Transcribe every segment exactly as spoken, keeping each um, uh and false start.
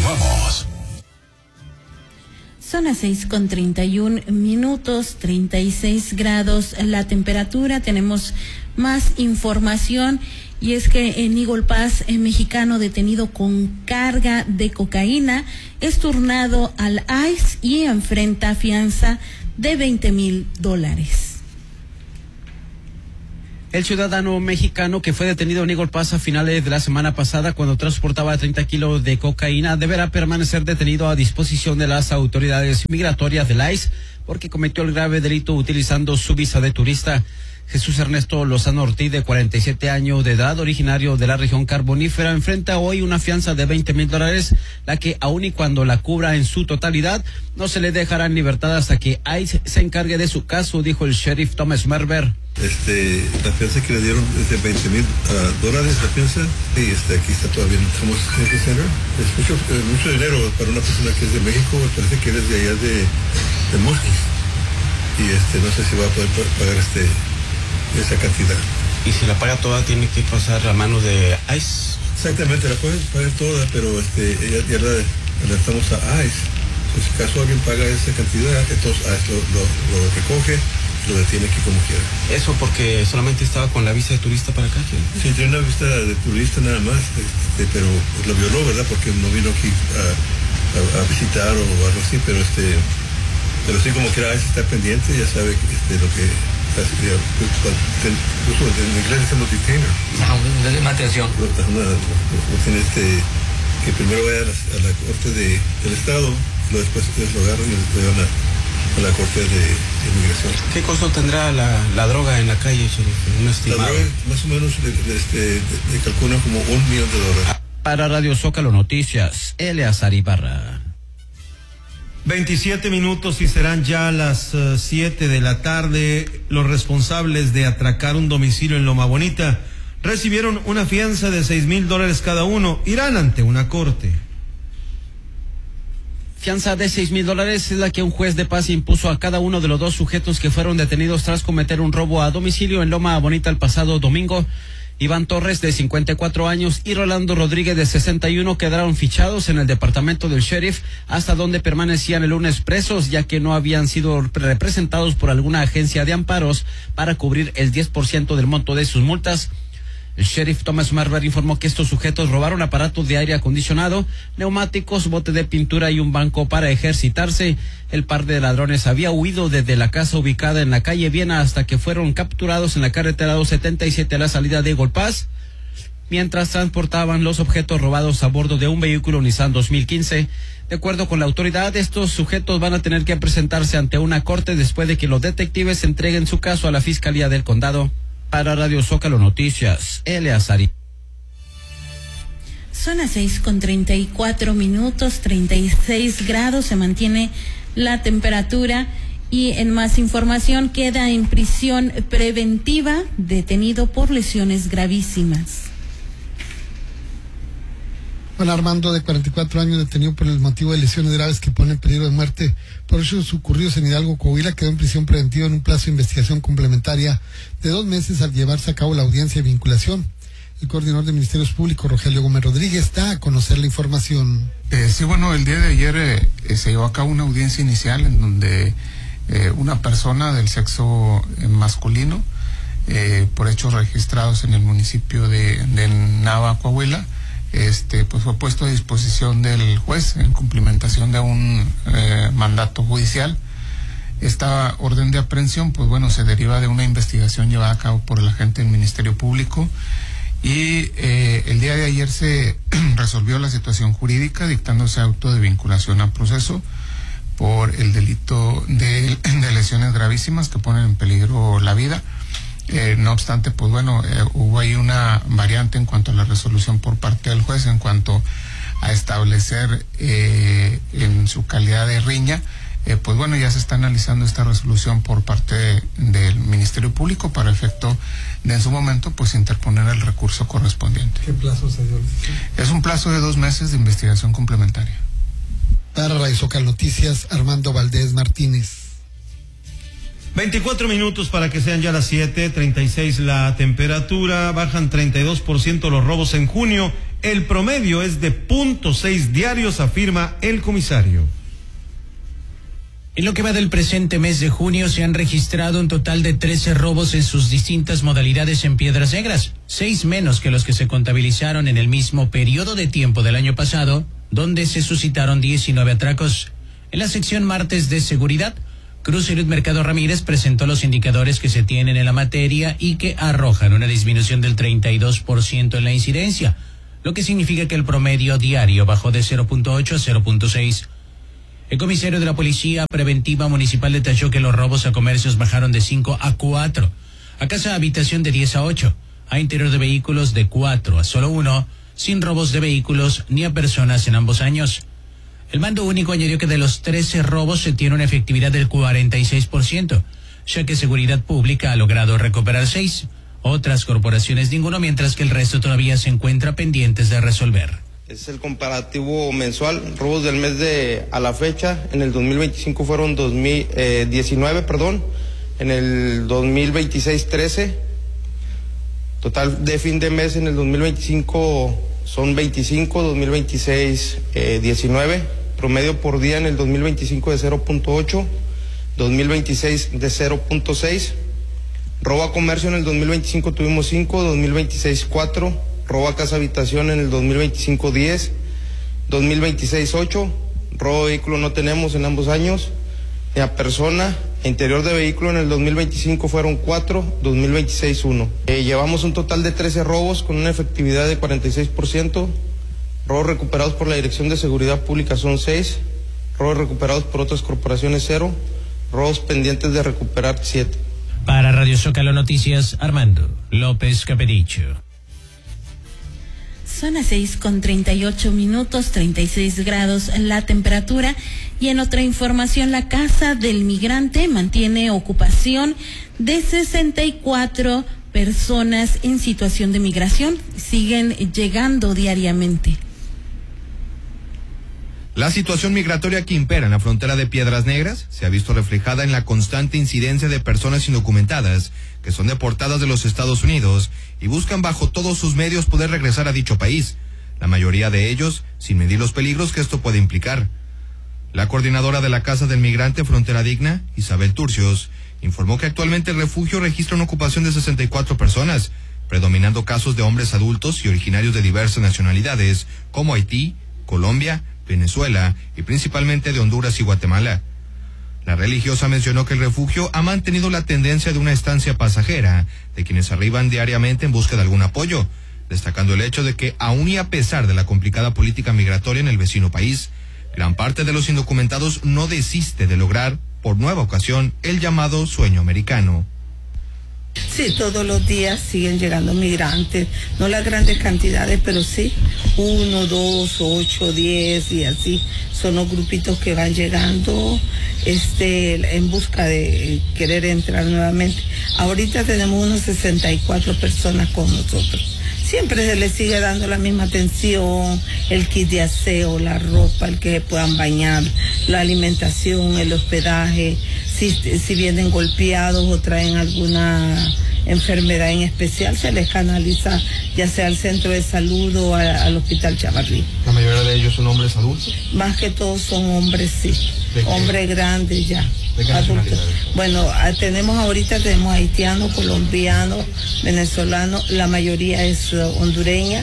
Continuamos. Son las seis con treinta y un minutos, treinta y seis grados la temperatura. Tenemos más información y es que en Eagle Pass, el mexicano detenido con carga de cocaína es turnado al I C E y enfrenta fianza de veinte mil dólares. El ciudadano mexicano que fue detenido en Eagle Pass a finales de la semana pasada cuando transportaba treinta kilos de cocaína deberá permanecer detenido a disposición de las autoridades migratorias del I C E porque cometió el grave delito utilizando su visa de turista. Jesús Ernesto Lozano Ortiz, de cuarenta y siete años de edad, originario de la región carbonífera, enfrenta hoy una fianza de veinte mil dólares, la que aun y cuando la cubra en su totalidad, no se le dejará en libertad hasta que I C E se encargue de su caso, dijo el sheriff Thomas Merber. Este, la fianza que le dieron es de veinte mil uh, dólares la fianza, y este, aquí está todavía, estamos en el center. Es mucho, eh, mucho dinero para una persona que es de México, parece que eres de allá de, de Moscos, y este, no sé si va a poder pagar este esa cantidad. Y si la paga toda, tiene que pasar a manos de I C E. Exactamente, la pueden pagar toda, pero este, ya, ya la, la estamos a I C E. Entonces, si acaso alguien paga esa cantidad, entonces I C E lo, lo, lo recoge, lo detiene aquí como quiera. Eso porque solamente estaba con la visa de turista para acá. ¿Sí? Sí, tiene una visa de turista nada más, este, pero lo violó, ¿verdad? Porque no vino aquí a, a, a visitar o algo así, pero este, pero sí como quiera I C E está pendiente, ya sabe este, lo que... Incluso en inglés decimos detainer. Ah, una atención. Tiene este, que primero vaya a la, a la corte de, del Estado, luego después lo agarran y lo llevan a, a la corte de, de inmigración. ¿Qué costo tendrá la, la droga en la calle, un estimado? La droga más o menos le, le, este, le calcula como un millón de dólares. Para Radio Zócalo Noticias, Eleazar Ibarra. veintisiete minutos y serán ya las uh, siete de la tarde. Los responsables de atracar un domicilio en Loma Bonita recibieron una fianza de seis mil dólares cada uno. Irán ante una corte. Fianza de seis mil dólares es la que un juez de paz impuso a cada uno de los dos sujetos que fueron detenidos tras cometer un robo a domicilio en Loma Bonita el pasado domingo. Iván Torres, de cincuenta y cuatro años, y Rolando Rodríguez, de sesenta y uno, quedaron fichados en el departamento del sheriff, hasta donde permanecían el lunes presos, ya que no habían sido representados por alguna agencia de amparos para cubrir el diez por ciento del monto de sus multas. El sheriff Thomas Marber informó que estos sujetos robaron aparatos de aire acondicionado, neumáticos, bote de pintura y un banco para ejercitarse. El par de ladrones había huido desde la casa ubicada en la calle Viena hasta que fueron capturados en la carretera doscientos setenta y siete a la salida de Eagle Pass, mientras transportaban los objetos robados a bordo de un vehículo Nissan dos mil quince. De acuerdo con la autoridad, estos sujetos van a tener que presentarse ante una corte después de que los detectives entreguen su caso a la Fiscalía del Condado. Para Radio Zócalo Noticias, Eleazar. Son las seis con treinta y cuatro minutos, treinta y seis grados, se mantiene la temperatura. Y en más información, queda en prisión preventiva, detenido por lesiones gravísimas. Juan Armando, de cuarenta y cuatro años, detenido por el motivo de lesiones graves que ponen en peligro de muerte por hechos ocurridos en Hidalgo, Coahuila, quedó en prisión preventiva en un plazo de investigación complementaria de dos meses al llevarse a cabo la audiencia de vinculación. El coordinador de Ministerios Públicos, Rogelio Gómez Rodríguez, da a conocer la información. Eh, sí, bueno, el día de ayer eh, se llevó a cabo una audiencia inicial en donde eh, una persona del sexo masculino, eh, por hechos registrados en el municipio de, de Nava, Coahuila, Este, pues fue puesto a disposición del juez en cumplimentación de un eh, mandato judicial. Esta orden de aprehensión, pues bueno, se deriva de una investigación llevada a cabo por el agente del Ministerio Público y eh, el día de ayer se resolvió la situación jurídica dictándose auto de vinculación a proceso por el delito de, de lesiones gravísimas que ponen en peligro la vida. Eh, no obstante, pues bueno, eh, hubo ahí una variante en cuanto a la resolución por parte del juez en cuanto a establecer eh, en su calidad de riña, eh, pues bueno, ya se está analizando esta resolución por parte de, del Ministerio Público para efecto de en su momento pues interponer el recurso correspondiente. ¿Qué plazo se dio? Es un plazo de dos meses de investigación complementaria. Para Radio Zócalo Noticias, Armando Valdés Martínez. veinticuatro minutos para que sean ya las siete, treinta y seis la temperatura, bajan treinta y dos por ciento los robos en junio El promedio es de punto seis diarios, afirma el comisario. En lo que va del presente mes de junio se han registrado un total de trece robos en sus distintas modalidades en Piedras Negras, seis menos que los que se contabilizaron en el mismo periodo de tiempo del año pasado, donde se suscitaron diecinueve atracos. En la sección martes de seguridad, Cruz Elud Mercado Ramírez presentó los indicadores que se tienen en la materia y que arrojan una disminución del treinta y dos por ciento en la incidencia, lo que significa que el promedio diario bajó de cero punto ocho a cero punto seis. El comisario de la Policía Preventiva Municipal detalló que los robos a comercios bajaron de cinco a cuatro, a casa habitación de diez a ocho, a interior de vehículos de cuatro a solo uno, sin robos de vehículos ni a personas en ambos años. El mando único añadió que de los trece robos se tiene una efectividad del cuarenta y seis por ciento, ya que Seguridad Pública ha logrado recuperar seis, otras corporaciones ninguno, mientras que el resto todavía se encuentra pendientes de resolver. Es el comparativo mensual, robos del mes de a la fecha. En el dos mil veinticinco fueron dos mil diecinueve, perdón. En el dos mil veintiséis trece. Total de fin de mes en el dos mil veinticinco son veinticinco, dos mil veintiséis eh, diecinueve. Promedio por día en el dos mil veinticinco de cero punto ocho, dos mil veintiséis de cero punto seis. Robo a comercio en el dos mil veinticinco tuvimos cinco, dos mil veintiséis cuatro. Robo a casa habitación en el dos mil veinticinco diez, dos mil veintiséis ocho, robo de vehículo no tenemos en ambos años, y a persona, interior de vehículo en el dos mil veinticinco fueron cuatro, dos mil veintiséis uno. Eh, llevamos un total de trece robos con una efectividad de cuarenta y seis por ciento, robos recuperados por la Dirección de Seguridad Pública son seis, robos recuperados por otras corporaciones cero, robos pendientes de recuperar siete. Para Radio Zócalo Noticias, Armando López Capedicho. Son las seis con treinta y ocho minutos, treinta y seis grados la temperatura. Y en otra información, la Casa del Migrante mantiene ocupación de sesenta y cuatro personas en situación de migración. Siguen llegando diariamente. La situación migratoria que impera en la frontera de Piedras Negras se ha visto reflejada en la constante incidencia de personas indocumentadas que son deportadas de los Estados Unidos y buscan bajo todos sus medios poder regresar a dicho país, la mayoría de ellos sin medir los peligros que esto puede implicar. La coordinadora de la Casa del Migrante Frontera Digna, Isabel Turcios, informó que actualmente el refugio registra una ocupación de sesenta y cuatro personas, predominando casos de hombres adultos y originarios de diversas nacionalidades, como Haití, Colombia, Venezuela y principalmente de Honduras y Guatemala. La religiosa mencionó que el refugio ha mantenido la tendencia de una estancia pasajera de quienes arriban diariamente en busca de algún apoyo, destacando el hecho de que aún y a pesar de la complicada política migratoria en el vecino país, gran parte de los indocumentados no desiste de lograr, por nueva ocasión, el llamado sueño americano. Sí, todos los días siguen llegando migrantes, no las grandes cantidades, pero sí, uno, dos, ocho, diez y así, son los grupitos que van llegando este, en busca de querer entrar nuevamente. Ahorita tenemos unos sesenta y cuatro personas con nosotros. Siempre se les sigue dando la misma atención, el kit de aseo, la ropa, el que se puedan bañar, la alimentación, el hospedaje, si, si vienen golpeados o traen alguna enfermedad en especial, se les canaliza ya sea al centro de salud o a, al hospital Chavarrí. ¿La mayoría de ellos son hombres adultos? Más que todos son hombres, sí, hombres grandes ya. ¿De qué adultos. Bueno, tenemos ahorita, tenemos haitianos, colombianos, venezolanos, la mayoría es uh, hondureña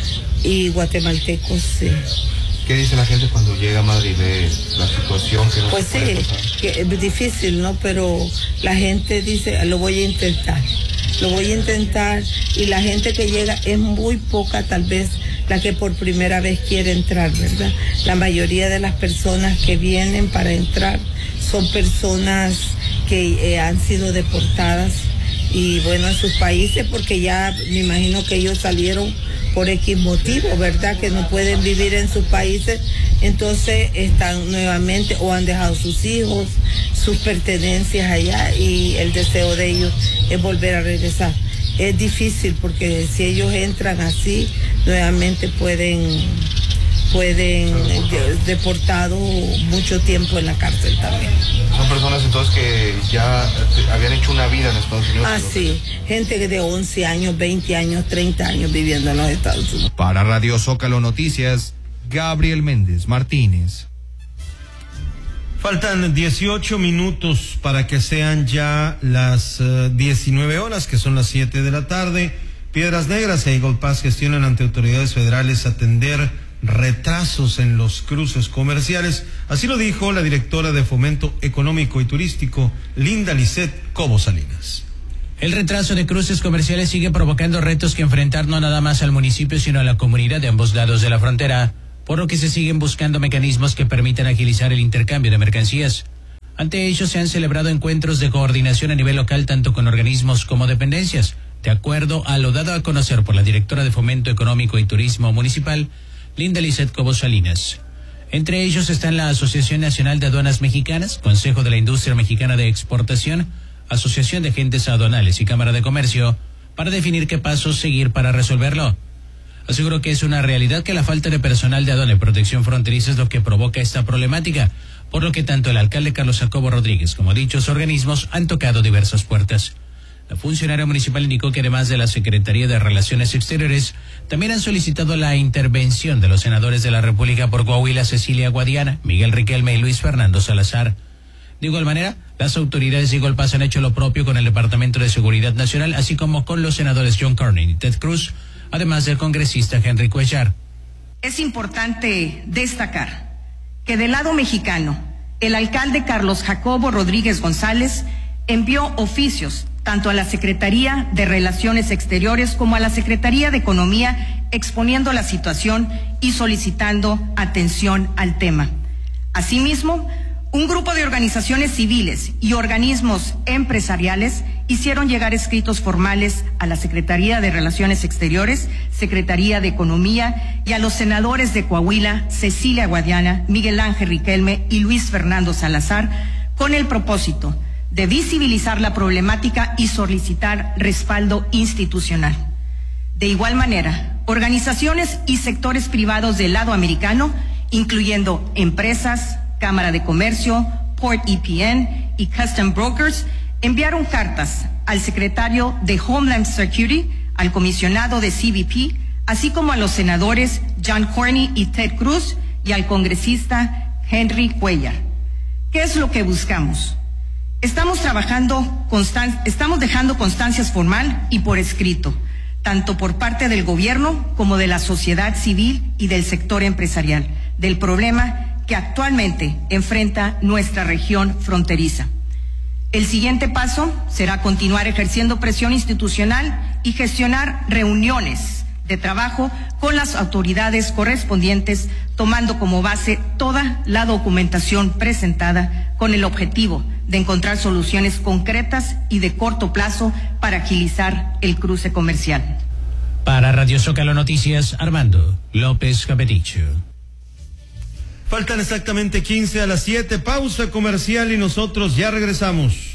y guatemaltecos, sí. ¿Qué dice la gente cuando llega a Madrid de la situación que no Pues se puede sí, pasar? que es difícil, ¿no? Pero la gente dice, lo voy a intentar, lo voy a intentar, y la gente que llega es muy poca, tal vez la que por primera vez quiere entrar, ¿verdad? La mayoría de las personas que vienen para entrar son personas que eh, han sido deportadas y bueno, en sus países, porque ya me imagino que ellos salieron por X motivo, ¿verdad? Que no pueden vivir en sus países, entonces están nuevamente o han dejado sus hijos, sus pertenencias allá y el deseo de ellos es volver a regresar. Es difícil porque si ellos entran así, nuevamente pueden pueden de, deportado mucho tiempo en la cárcel también. Son personas entonces que ya habían hecho una vida en Estados Unidos. Ah, sí, gente de once años, veinte años, treinta años viviendo en los Estados Unidos. Para Radio Zócalo Noticias, Gabriel Méndez Martínez. Faltan dieciocho minutos para que sean ya las uh, diecinueve horas, que son las siete de la tarde. Piedras Negras e Eagle Pass gestionan ante autoridades federales atender retrasos en los cruces comerciales. Así lo dijo la directora de Fomento Económico y Turístico, Linda Lisset Cobo Salinas. El retraso de cruces comerciales sigue provocando retos que enfrentar no nada más al municipio, sino a la comunidad de ambos lados de la frontera, por lo que se siguen buscando mecanismos que permitan agilizar el intercambio de mercancías. Ante ello se han celebrado encuentros de coordinación a nivel local tanto con organismos como dependencias, de acuerdo a lo dado a conocer por la directora de Fomento Económico y Turismo Municipal, Linda Lisset Cobo Salinas. Entre ellos están la Asociación Nacional de Aduanas Mexicanas, Consejo de la Industria Mexicana de Exportación, Asociación de Agentes Aduanales y Cámara de Comercio, para definir qué pasos seguir para resolverlo. Aseguró que es una realidad que la falta de personal de aduana y protección fronteriza es lo que provoca esta problemática, por lo que tanto el alcalde Carlos Jacobo Rodríguez como dichos organismos han tocado diversas puertas. La funcionaria municipal indicó que además de la Secretaría de Relaciones Exteriores, también han solicitado la intervención de los senadores de la República por Coahuila, Cecilia Guadiana, Miguel Riquelme y Luis Fernando Salazar. De igual manera, las autoridades de Eagle Pass han hecho lo propio con el Departamento de Seguridad Nacional, así como con los senadores John Cornyn y Ted Cruz, además del congresista Henry Cuellar. Es importante destacar que del lado mexicano, el alcalde Carlos Jacobo Rodríguez González envió oficios tanto a la Secretaría de Relaciones Exteriores como a la Secretaría de Economía, exponiendo la situación y solicitando atención al tema. Asimismo, un grupo de organizaciones civiles y organismos empresariales hicieron llegar escritos formales a la Secretaría de Relaciones Exteriores, Secretaría de Economía y a los senadores de Coahuila, Cecilia Guadiana, Miguel Ángel Riquelme y Luis Fernando Salazar, con el propósito de visibilizar la problemática y solicitar respaldo institucional. De igual manera, organizaciones y sectores privados del lado americano, incluyendo empresas, Cámara de Comercio, Port E P N y Custom Brokers, enviaron cartas al secretario de Homeland Security, al comisionado de C B P, así como a los senadores John Cornyn y Ted Cruz y al congresista Henry Cuellar. ¿Qué es lo que buscamos? Estamos trabajando, constan- estamos dejando constancias formal y por escrito, tanto por parte del gobierno como de la sociedad civil y del sector empresarial, del problema que actualmente enfrenta nuestra región fronteriza. El siguiente paso será continuar ejerciendo presión institucional y gestionar reuniones de trabajo con las autoridades correspondientes, tomando como base toda la documentación presentada con el objetivo de encontrar soluciones concretas y de corto plazo para agilizar el cruce comercial. Para Radio Zócalo Noticias, Armando López Capeticho. Faltan exactamente quince a las siete, pausa comercial y nosotros ya regresamos.